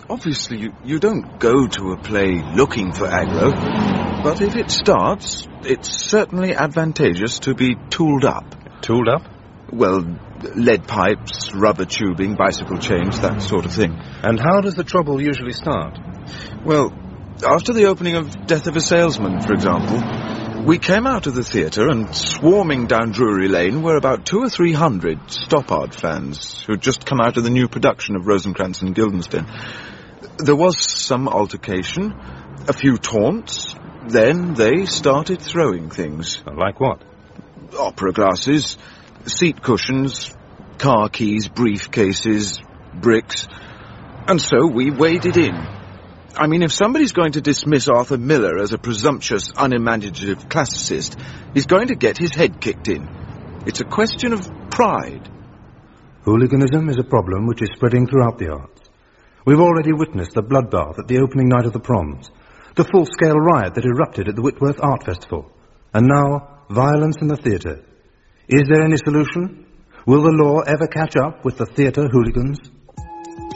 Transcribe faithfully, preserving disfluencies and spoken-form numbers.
Obviously, you, you don't go to a play looking for aggro, but if it starts, it's certainly advantageous to be tooled up. Tooled up? Well, lead pipes, rubber tubing, bicycle chains, that sort of thing. And how does the trouble usually start? Well, after the opening of Death of a Salesman, for example, we came out of the theatre and swarming down Drury Lane were about two or three hundred Stoppard fans who'd just come out of the new production of Rosencrantz and Guildenstern. There was some altercation, a few taunts, then they started throwing things. Like what? Opera glasses, seat cushions, car keys, briefcases, bricks. And so we waded in. I mean, if somebody's going to dismiss Arthur Miller as a presumptuous, unimaginative classicist, he's going to get his head kicked in. It's a question of pride. Hooliganism is a problem which is spreading throughout the arts. We've already witnessed the bloodbath at the opening night of the Proms, the full-scale riot that erupted at the Whitworth Art Festival, and now violence in the theatre. Is there any solution? Will the law ever catch up with the theatre hooligans?